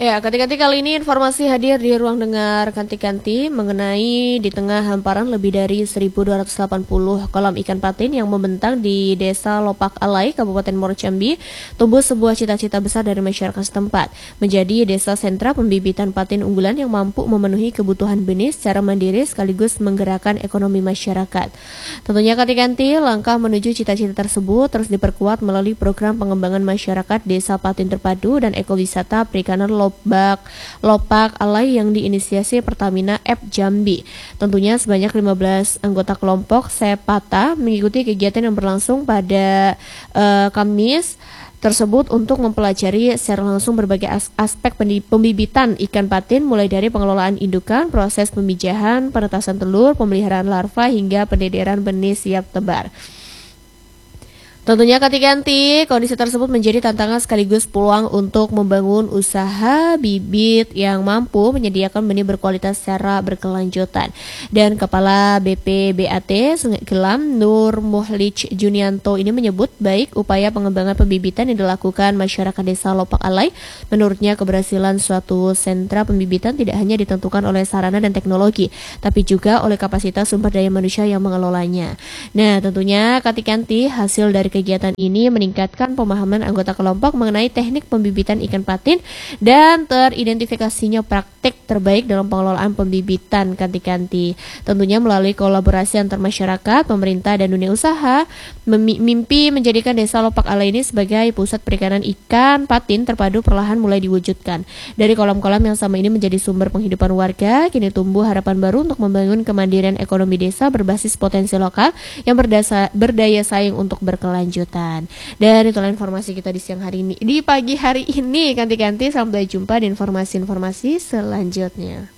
Ya, kanti-kanti kali ini informasi hadir di ruang dengar kanti-kanti mengenai di tengah hamparan lebih dari 1.280 kolam ikan patin yang membentang di Desa Lopak Alai, Kabupaten Muaro Jambi, tumbuh sebuah cita-cita besar dari masyarakat setempat, menjadi desa sentra pembibitan patin unggulan yang mampu memenuhi kebutuhan benih secara mandiri sekaligus menggerakkan ekonomi masyarakat. Tentunya kanti-kanti langkah menuju cita-cita tersebut terus diperkuat melalui program pengembangan masyarakat Desa Patin Terpadu dan Ekowisata Perikanan Lopak Alai yang diinisiasi Pertamina App Jambi. Tentunya sebanyak 15 anggota kelompok Sepata mengikuti kegiatan yang berlangsung pada Kamis tersebut untuk mempelajari secara langsung berbagai aspek pembibitan ikan patin mulai dari pengelolaan indukan, proses pemijahan, penetasan telur, pemeliharaan larva hingga pendedaran benih siap tebar. Tentunya kanti-kanti, kondisi tersebut menjadi tantangan sekaligus peluang untuk membangun usaha bibit yang mampu menyediakan benih berkualitas secara berkelanjutan. Dan Kepala BPBAT Sungai Gelam Nur Muhlich Junianto ini menyebut baik upaya pengembangan pembibitan yang dilakukan masyarakat Desa Lopak Alai. Menurutnya keberhasilan suatu sentra pembibitan tidak hanya ditentukan oleh sarana dan teknologi, tapi juga oleh kapasitas sumber daya manusia yang mengelolanya. Nah, tentunya kanti-kanti hasil dari kegiatan ini meningkatkan pemahaman anggota kelompok mengenai teknik pembibitan ikan patin dan teridentifikasinya praktik terbaik dalam pengelolaan pembibitan kanti-kanti. Tentunya melalui kolaborasi antar masyarakat, pemerintah, dan dunia usaha, mimpi menjadikan Desa Lopak Alai ini sebagai pusat perikanan ikan patin terpadu perlahan mulai diwujudkan. Dari kolam-kolam yang sama ini menjadi sumber penghidupan warga, kini tumbuh harapan baru untuk membangun kemandirian ekonomi desa berbasis potensi lokal yang berdaya saing untuk berkelanjutan. Dan itulah informasi kita di siang hari ini, di pagi hari ini kanti-kanti. Sampai jumpa di informasi-informasi selanjutnya.